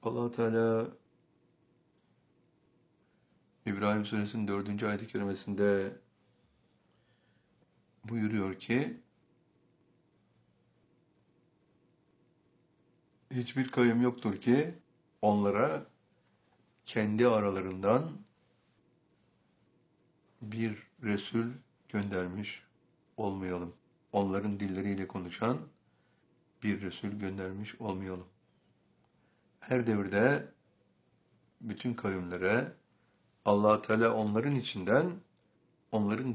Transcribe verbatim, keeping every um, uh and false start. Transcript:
Allah Teala İbrahim Suresinin dördüncü ayet-i kerimesinde buyuruyor ki hiçbir kavim yoktur ki onlara kendi aralarından bir Resul göndermiş olmayalım. Onların dilleriyle konuşan bir Resul göndermiş olmayalım. Her devirde bütün kavimlere Allah Teala onların içinden onların